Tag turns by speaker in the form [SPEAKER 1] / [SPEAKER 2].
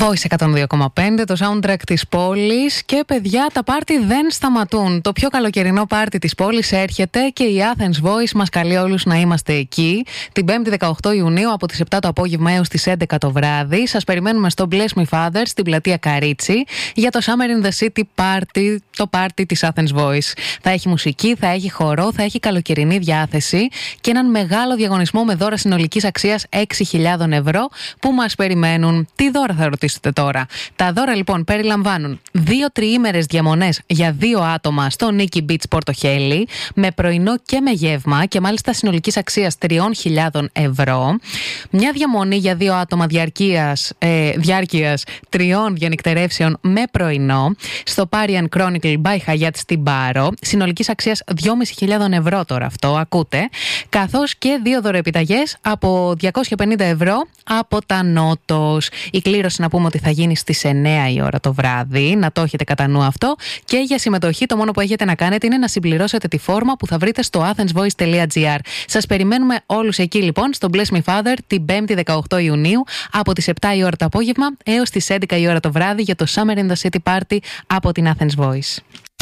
[SPEAKER 1] Voice 102,5, το soundtrack της πόλης. Και παιδιά, τα πάρτι δεν σταματούν. Το πιο καλοκαιρινό πάρτι της πόλης έρχεται και η Athens Voice μας καλεί όλους να είμαστε εκεί την 5η 18 Ιουνίου από τις 7 το απόγευμα έως τις 11 το βράδυ. Σας περιμένουμε στο Bless Me Father στην πλατεία Καρίτσι για το Summer in the City Party, το πάρτι της Athens Voice. Θα έχει μουσική, θα έχει χορό, θα έχει καλοκαιρινή διάθεση και έναν μεγάλο διαγωνισμό με δώρα συνολικής αξίας 6.000 ευρώ που μας περιμένουν. Τι δώρα θα ρωτήσετε τώρα? Τα δώρα λοιπόν περιλαμβάνουν 2 τριήμερες διαμονές για 2 άτομα στο Nikki Beach Πορτοχέλη με πρωινό και με γεύμα και μάλιστα συνολικής αξίας 3.000 ευρώ. Μια διαμονή για 2 άτομα διάρκειας 3 διανυκτερεύσεων με πρωινό στο Parian Chronicle by Hyatt στην Πάρο, συνολικής αξίας 2.500 ευρώ τώρα αυτό, ακούτε, καθώς και 2 δωροεπιταγές από 250 ευρώ από τα Νότος. Η κλήρωση να πούμε ότι θα γίνει στις 9 η ώρα το βράδυ, να το έχετε κατά νου αυτό, και για συμμετοχή το μόνο που έχετε να κάνετε είναι να συμπληρώσετε τη φόρμα που θα βρείτε στο athensvoice.gr. Σας περιμένουμε όλους εκεί λοιπόν στο Bless Me Father την 5η 18 Ιουνίου από τις 7 η ώρα το απόγευμα έως τις 11 η ώρα το βράδυ για το Summer in the City Party από την Athens Voice.